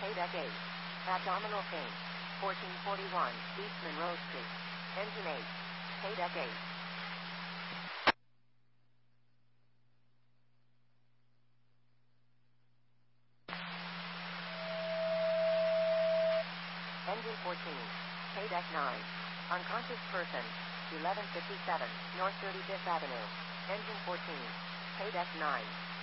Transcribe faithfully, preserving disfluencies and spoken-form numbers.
Deck eight. Abdominal pain. fourteen forty-one, East Monroe Street. Engine eight. Deck eight. Engine fourteen. Deck nine. Unconscious person. eleven fifty-seven, North thirty-fifth Avenue. Engine fourteen. Deck nine.